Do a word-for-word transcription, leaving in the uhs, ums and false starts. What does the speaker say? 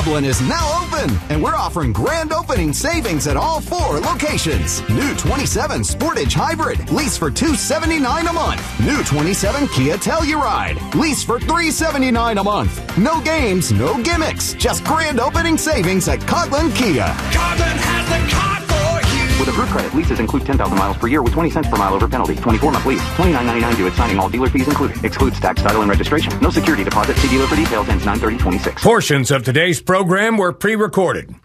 Dublin is now open, and we're offering grand opening savings at all four locations. New twenty-seven Sportage Hybrid, lease for two hundred seventy-nine dollars a month. New twenty-seven Kia Telluride, lease for three hundred seventy-nine dollars a month. No games, no gimmicks, just grand opening savings at Coghlan Kia. Coghlan has the car for you. With approved credit, leases include ten thousand miles per year with twenty cents per mile over penalty. twenty-four month lease. twenty-nine ninety-nine due at signing, all dealer fees included. Excludes tax, title, and registration. No security deposit. See dealer for details. Ends nine thirty twenty-six. Portions of today's program were pre-recorded.